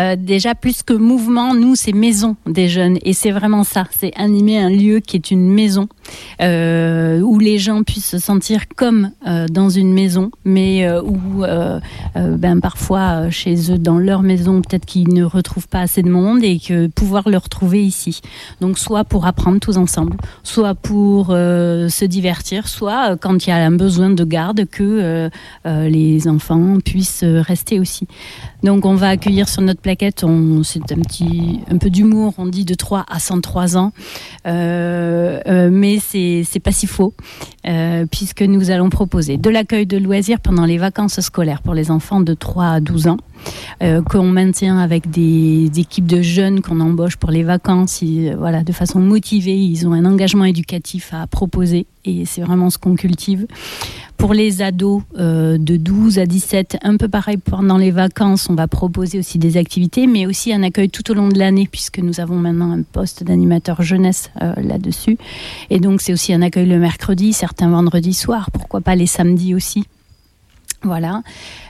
Déjà, plus que mouvement, nous, c'est maison des jeunes. Et c'est vraiment ça. C'est animer un lieu qui est une maison, où les gens puissent se sentir comme dans une maison, mais où parfois, chez eux, dans leur maison, peut-être qu'ils ne retrouvent pas assez de monde et que pouvoir le retrouver ici. Donc, soit pour apprendre tous ensemble, soit pour se divertir, soit quand il y a un besoin de garde, que les enfants puissent rester aussi. Donc, on va accueillir sur notre plaquette, c'est un peu d'humour, on dit de 3 à 103 ans, mais c'est pas si faux, puisque nous allons proposer de l'accueil de loisirs pendant les vacances scolaires pour les enfants de 3 à 12 ans, qu'on maintient avec des équipes de jeunes qu'on embauche pour les vacances, de façon motivée, ils ont un engagement éducatif à proposer et c'est vraiment ce qu'on cultive. Pour les ados de 12 à 17, un peu pareil pendant les vacances, on va proposer aussi des activités, mais aussi un accueil tout au long de l'année, puisque nous avons maintenant un poste d'animateur jeunesse là-dessus. Et donc c'est aussi un accueil le mercredi, certains vendredis soirs, pourquoi pas les samedis aussi. Voilà.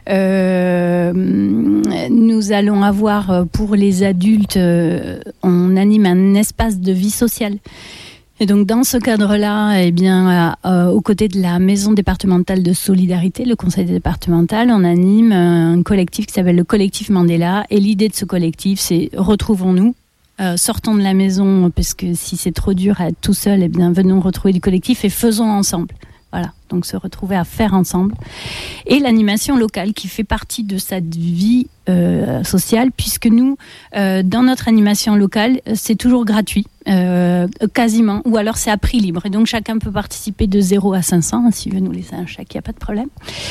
Nous allons avoir pour les adultes, on anime un espace de vie sociale. Et donc dans ce cadre-là, aux côtés de la maison départementale de solidarité, le conseil départemental, on anime un collectif qui s'appelle le collectif Mandela. Et l'idée de ce collectif, c'est retrouvons-nous. Sortons de la maison, parce que si c'est trop dur à être tout seul, venons retrouver du collectif et faisons ensemble. Voilà, donc se retrouver à faire ensemble. Et l'animation locale qui fait partie de cette vie sociale, puisque nous, dans notre animation locale, c'est toujours gratuit, quasiment, ou alors c'est à prix libre. Et donc chacun peut participer de 0 à 500, s'il veut nous laisser un chèque, il n'y a pas de problème.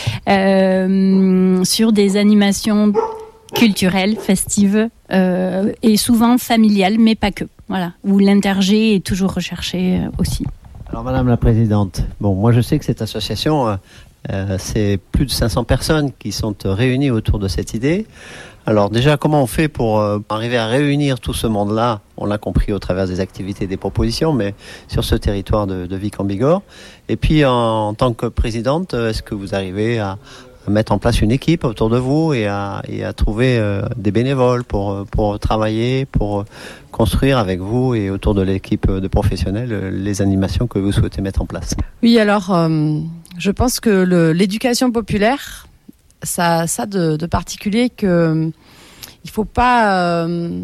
Sur des animations culturelles, festives, et souvent familiales, mais pas que. Voilà, où l'intergé est toujours recherché aussi. Alors Madame la Présidente, moi je sais que cette association, c'est plus de 500 personnes qui sont réunies autour de cette idée. Alors déjà, comment on fait pour arriver à réunir tout ce monde-là? On l'a compris au travers des activités et des propositions, mais sur ce territoire de Vic en Bigorre. Et puis en tant que présidente, est-ce que vous arrivez à mettre en place une équipe autour de vous et à trouver des bénévoles pour travailler, pour construire avec vous et autour de l'équipe de professionnels les animations que vous souhaitez mettre en place? Oui, alors je pense que l'éducation populaire, ça a de particulier que il faut pas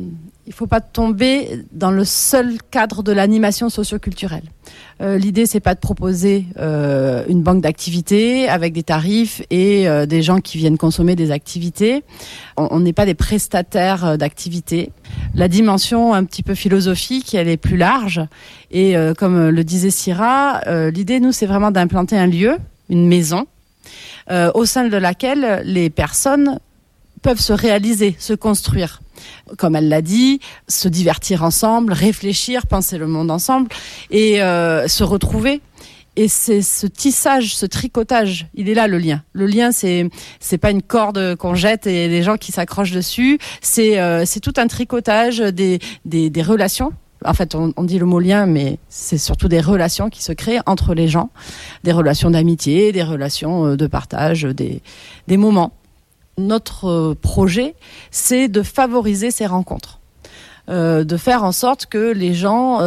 tomber dans le seul cadre de l'animation socio-culturelle. L'idée, c'est pas de proposer une banque d'activités avec des tarifs et des gens qui viennent consommer des activités. On n'est pas des prestataires d'activités. La dimension un petit peu philosophique, elle est plus large. Et comme le disait Syrah, l'idée, nous, c'est vraiment d'implanter un lieu, une maison, au sein de laquelle les personnes peuvent se réaliser, se construire. Comme elle l'a dit, se divertir ensemble, réfléchir, penser le monde ensemble et se retrouver. Et c'est ce tissage, ce tricotage, il est là le lien. Le lien, c'est pas une corde qu'on jette et les gens qui s'accrochent dessus. C'est tout un tricotage des relations. En fait, on dit le mot lien, mais c'est surtout des relations qui se créent entre les gens, des relations d'amitié, des relations de partage, des moments. Notre projet, c'est de favoriser ces rencontres, de faire en sorte que les gens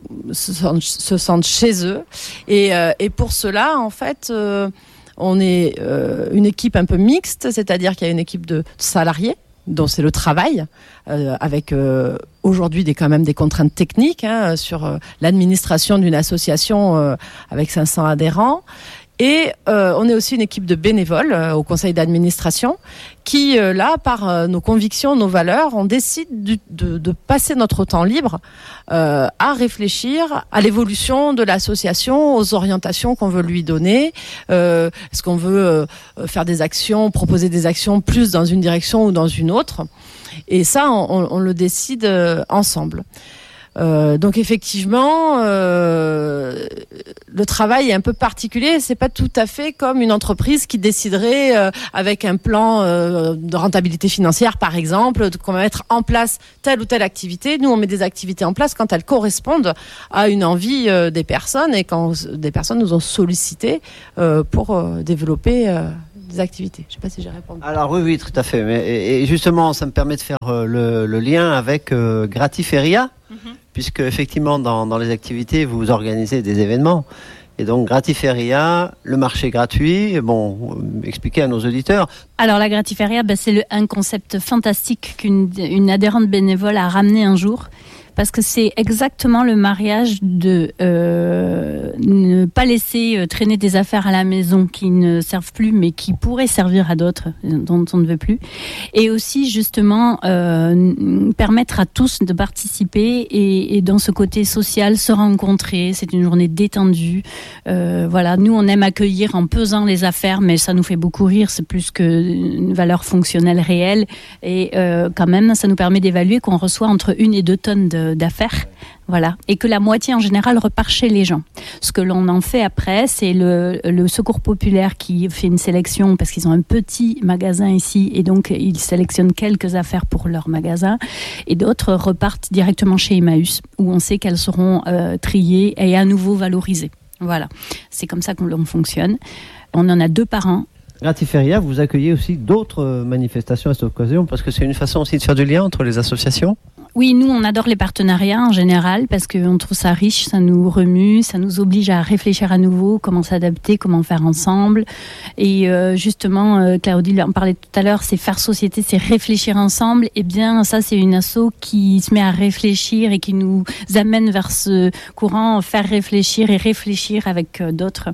se sentent chez eux. Et pour cela, en fait, on est une équipe un peu mixte, c'est-à-dire qu'il y a une équipe de salariés, dont c'est le travail, avec aujourd'hui quand même des contraintes techniques sur l'administration d'une association avec 500 adhérents. Et on est aussi une équipe de bénévoles au conseil d'administration qui, là, par nos convictions, nos valeurs, on décide de passer notre temps libre à réfléchir à l'évolution de l'association, aux orientations qu'on veut lui donner. Est-ce qu'on veut faire des actions, proposer des actions plus dans une direction ou dans une autre? Et ça, on le décide ensemble. Donc effectivement, le travail est un peu particulier. C'est pas tout à fait comme une entreprise qui déciderait avec un plan de rentabilité financière, par exemple, qu'on va mettre en place telle ou telle activité. Nous, on met des activités en place quand elles correspondent à une envie des personnes et quand des personnes nous ont sollicité pour développer des activités. Je ne sais pas si j'ai répondu. Alors oui, tout à fait. Et justement, ça me permet de faire le lien avec Gratiferia, puisque effectivement, dans les activités, vous organisez des événements. Et donc, Gratiferia, le marché gratuit, expliquez à nos auditeurs. Alors, la Gratiferia, c'est un concept fantastique qu'une adhérente bénévole a ramené un jour. Parce que c'est exactement le mariage de ne pas laisser traîner des affaires à la maison qui ne servent plus, mais qui pourraient servir à d'autres dont on ne veut plus. Et aussi, justement, permettre à tous de participer et dans ce côté social, se rencontrer. C'est une journée détendue. Voilà, nous, on aime accueillir en pesant les affaires, mais ça nous fait beaucoup rire. C'est plus qu'une valeur fonctionnelle réelle. Et quand même, ça nous permet d'évaluer qu'on reçoit entre 1 et 2 tonnes d'affaires, voilà, et que la moitié en général repart chez les gens. Ce que l'on en fait après, c'est le Secours Populaire qui fait une sélection parce qu'ils ont un petit magasin ici et donc ils sélectionnent quelques affaires pour leur magasin et d'autres repartent directement chez Emmaüs où on sait qu'elles seront triées et à nouveau valorisées. Voilà, c'est comme ça qu'on fonctionne. On en a 2 par an. Gratiferia, vous accueillez aussi d'autres manifestations à cette occasion parce que c'est une façon aussi de faire du lien entre les associations. Oui, nous, on adore les partenariats en général parce qu'on trouve ça riche, ça nous remue, ça nous oblige à réfléchir à nouveau, comment s'adapter, comment faire ensemble. Et justement, Claire-Odile en parlait tout à l'heure, c'est faire société, c'est réfléchir ensemble. Et bien, ça, c'est une asso qui se met à réfléchir et qui nous amène vers ce courant, faire réfléchir et réfléchir avec d'autres.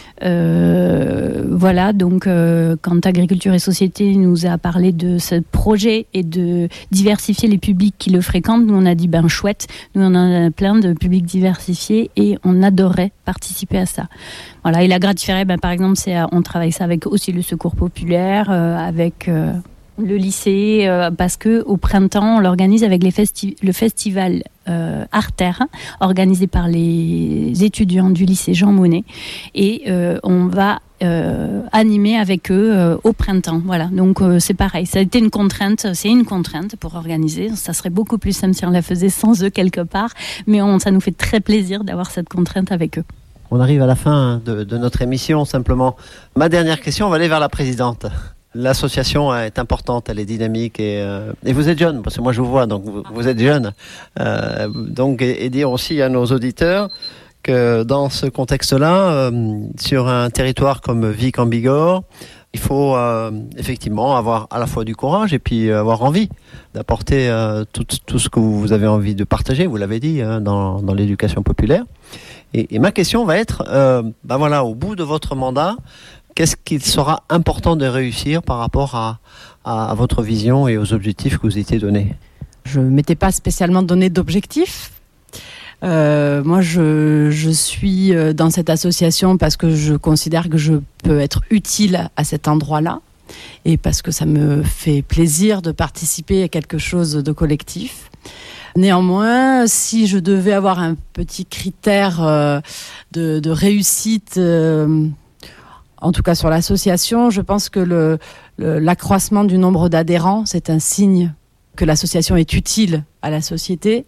Voilà, donc quand Agriculture et Société nous a parlé de ce projet et de diversifier les publics qui le fréquentent, nous on a dit chouette, nous on en a plein de publics diversifiés et on adorerait participer à ça. Voilà, et la Gratiferia, par exemple, on travaille ça avec aussi le Secours Populaire, avec le lycée, parce que au printemps on l'organise avec le festival Artère, organisé par les étudiants du lycée Jean Monnet, et on va animer avec eux au printemps. Voilà, donc c'est pareil, ça a été une contrainte pour organiser. Ça serait beaucoup plus simple si on la faisait sans eux quelque part, mais ça nous fait très plaisir d'avoir cette contrainte avec eux. On arrive à la fin de notre émission, simplement. Ma dernière question, on va aller vers la présidente. L'association est importante, elle est dynamique et vous êtes jeune, parce que moi je vous vois, donc vous êtes jeune. Donc et dire aussi à nos auditeurs que dans ce contexte-là, sur un territoire comme Vic en Bigorre, il faut effectivement avoir à la fois du courage et puis avoir envie d'apporter tout ce que vous avez envie de partager, vous l'avez dit, dans l'éducation populaire. Et ma question va être, au bout de votre mandat, qu'est-ce qu'il sera important de réussir par rapport à votre vision et aux objectifs que vous étiez donnés ? Je ne m'étais pas spécialement donné d'objectifs. Moi, je suis dans cette association parce que je considère que je peux être utile à cet endroit-là et parce que ça me fait plaisir de participer à quelque chose de collectif. Néanmoins, si je devais avoir un petit critère de réussite, en tout cas sur l'association, je pense que l'accroissement du nombre d'adhérents, c'est un signe que l'association est utile à la société.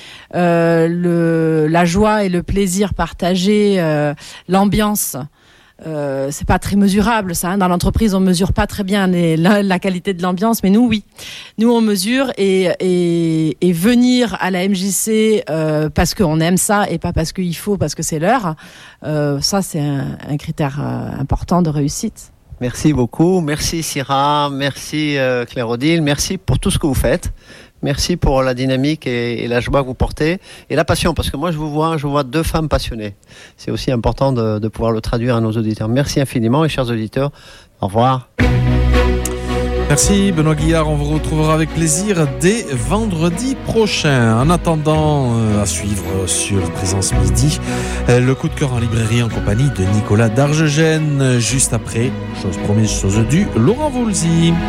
La joie et le plaisir partagés, l'ambiance, c'est pas très mesurable ça. Dans l'entreprise, on mesure pas très bien la qualité de l'ambiance, mais nous, oui. Nous, on mesure et venir à la MJC parce qu'on aime ça et pas parce qu'il faut, parce que c'est l'heure, ça, c'est un critère important de réussite. Merci beaucoup. Merci Syrah, merci Claire-Odile, merci pour tout ce que vous faites. Merci pour la dynamique et la joie que vous portez et la passion, parce que moi je vous vois 2 femmes passionnées. C'est aussi important de pouvoir le traduire à nos auditeurs. Merci infiniment et chers auditeurs, au revoir. Merci Benoît Guillard, on vous retrouvera avec plaisir dès vendredi prochain. En attendant, à suivre sur Présence Midi, le coup de cœur en librairie en compagnie de Nicolas Dargegène, juste après, chose promise, chose due, Laurent Voulzy.